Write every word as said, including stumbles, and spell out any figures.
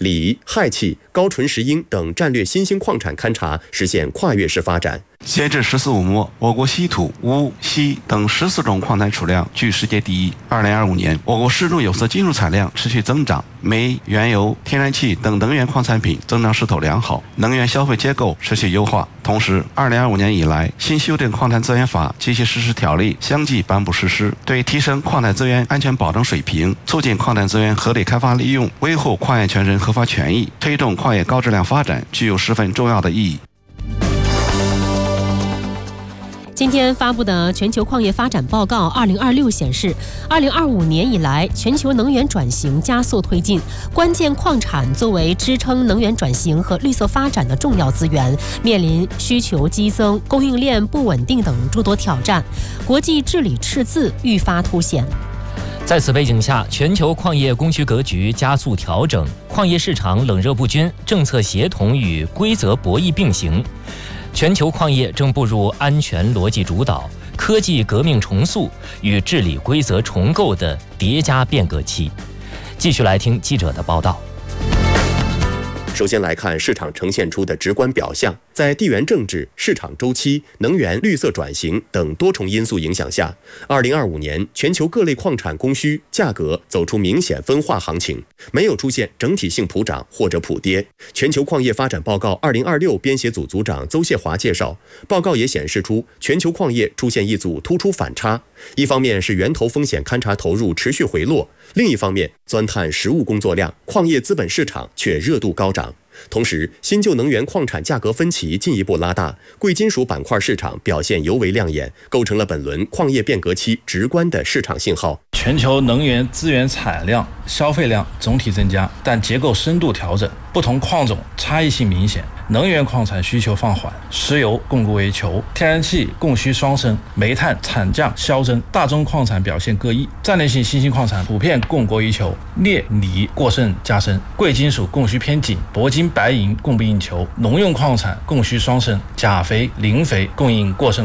锂、氦气、高纯石英等战略新兴矿产勘查实现跨越式发展。 截至十四五末，我国稀土、钨、锡等十四种矿产储量居世界第一。二零二五年，我国实重有色金属产量持续增长，煤、原油、天然气等能源矿产品增长势头良好，能源消费结构持续优化。同时，二零二五年以来，新修订矿产资源法及其实施条例相继颁布实施，对提升矿产资源安全保障水平、促进矿产资源合理开发利用、维护矿业权人合法权益、推动矿业高质量发展具有十分重要的意义。 今天发布的全球矿业发展报告二零二六显示，二零二五年以来，全球能源转型加速推进，关键矿产作为支撑能源转型和绿色发展的重要资源，面临需求激增、供应链不稳定等诸多挑战，国际治理赤字愈发凸显。 在此背景下，全球矿业供需格局加速调整，矿业市场冷热不均，政策协同与规则博弈并行。全球矿业正步入安全逻辑主导、科技革命重塑与治理规则重构的叠加变革期。继续来听记者的报道。 首先来看市场呈现出的直观表象，在地缘政治、市场周期、能源绿色转型等多重因素影响下，二零二五年全球各类矿产供需价格走出明显分化行情，没有出现整体性普涨或者普跌。全球矿业发展报告二零二六编写组组长邹谢华介绍，报告也显示出全球矿业出现一组突出反差，一方面是源头风险勘查投入持续回落，另一方面钻探实务工作量、矿业资本市场却热度高涨。同时，新旧能源矿产价格分歧进一步拉大，贵金属板块市场表现尤为亮眼，构成了本轮矿业变革期直观的市场信号。 全球能源资源产量、消费量总体增加，但结构深度调整，不同矿种差异性明显。能源矿产需求放缓，石油供过于求，天然气供需双升，煤炭产降消增，大宗矿产表现各异。战略性新兴矿产普遍供过于求，镍、锂过剩加深，贵金属供需偏紧，铂金、白银供不应求，农用矿产供需双升，钾肥、磷肥供应过剩